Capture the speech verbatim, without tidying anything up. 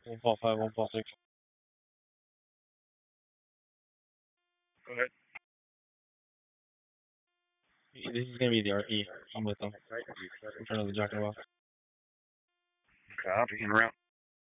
one four five, one four six. Go ahead. This is gonna be the R E. I'm with them. I'm trying to the jacket box. Copy. En route.